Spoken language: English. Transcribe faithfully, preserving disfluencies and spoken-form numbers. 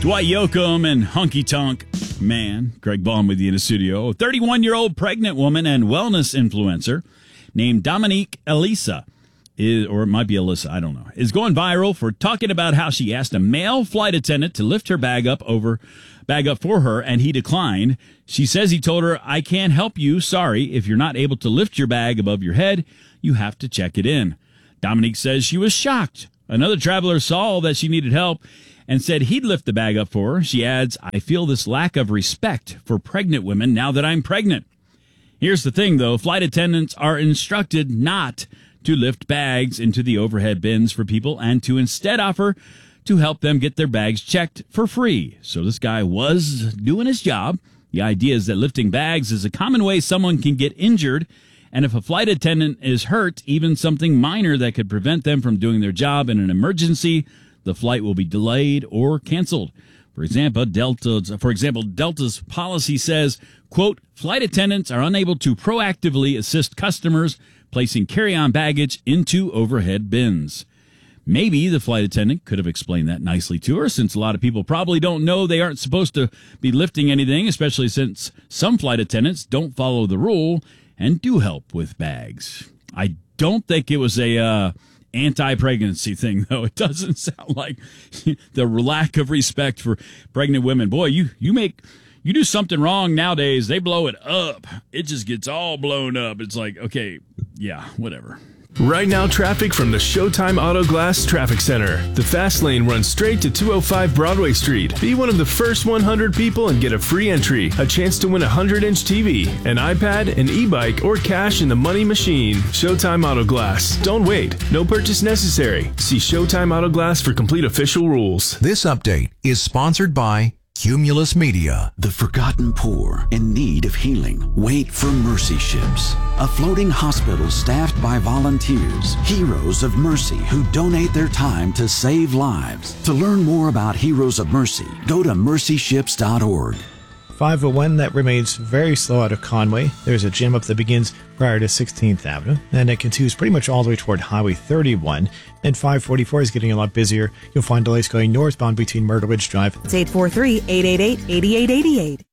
Dwight Yoakam and Honky Tonk Man, Greg Baum with you in the studio. A thirty-one-year-old pregnant woman and wellness influencer named Dominique Elisa, is, or it might be Alyssa, I don't know, is going viral for talking about how she asked a male flight attendant to lift her bag up over bag up for her, and he declined. She says he told her, "I can't help you. Sorry. If you're not able to lift your bag above your head, you have to check it in." Dominique says she was shocked. Another traveler saw that she needed help and said he'd lift the bag up for her. She adds, "I feel this lack of respect for pregnant women now that I'm pregnant." Here's the thing, though. Flight attendants are instructed not to lift bags into the overhead bins for people and to instead offer to help them get their bags checked for free. So this guy was doing his job. The idea is that lifting bags is a common way someone can get injured, and if a flight attendant is hurt, even something minor that could prevent them from doing their job in an emergency, the flight will be delayed or canceled. For example, Delta's, for example, Delta's policy says, quote, "Flight attendants are unable to proactively assist customers placing carry-on baggage into overhead bins." Maybe the flight attendant could have explained that nicely to her, since a lot of people probably don't know they aren't supposed to be lifting anything, especially since some flight attendants don't follow the rule and do help with bags. I don't think it was a uh, anti-pregnancy thing, though. It doesn't sound like the lack of respect for pregnant women. Boy, you, you make... You do something wrong nowadays, they blow it up. It just gets all blown up. It's like, okay, yeah, whatever. Right now, traffic from the Showtime Auto Glass Traffic Center. The fast lane runs straight to two oh five Broadway Street. Be one of the first one hundred people and get a free entry, a chance to win a one hundred inch T V, an iPad, an e-bike, or cash in the money machine. Showtime Auto Glass. Don't wait. No purchase necessary. See Showtime Auto Glass for complete official rules. This update is sponsored by Cumulus Media. The forgotten poor in need of healing wait for Mercy Ships, a floating hospital staffed by volunteers, heroes of mercy who donate their time to save lives. To learn more about Heroes of Mercy, go to mercy ships dot org. five oh one, that remains very slow out of Conway. There's a jam up that begins prior to sixteenth Avenue, and it continues pretty much all the way toward Highway thirty-one. And five forty-four is getting a lot busier. You'll find delays going northbound between Myrtle Ridge Drive. It's eight four three, eight eight eight, eight eight eight eight.